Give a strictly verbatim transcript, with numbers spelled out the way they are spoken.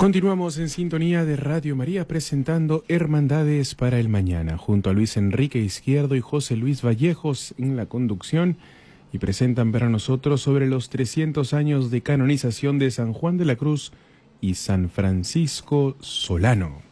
Continuamos en sintonía de Radio María presentando Hermandades para el Mañana, junto a Luis Enrique Izquierdo y José Luis Vallejos en la conducción, y presentan para nosotros sobre los trescientos años de canonización de San Juan de la Cruz y San Francisco Solano.